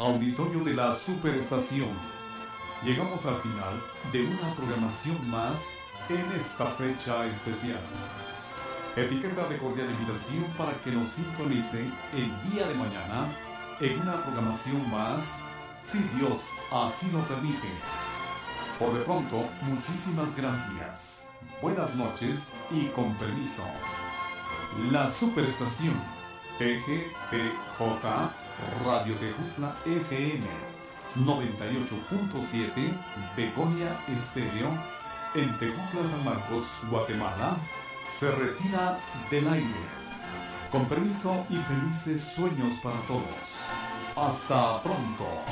auditorio de la Superestación. Llegamos al final de una programación más en esta fecha especial. Etiqueta de cordial invitación para que nos sintonicen el día de mañana en una programación más, si Dios así lo permite. Por de pronto, muchísimas gracias. Buenas noches y con permiso. La Superestación TGPJ Radio Tejutla FM 98.7 Begonia Estéreo en Tejutla, San Marcos, Guatemala, se retira del aire. Con permiso y felices sueños para todos. Hasta pronto.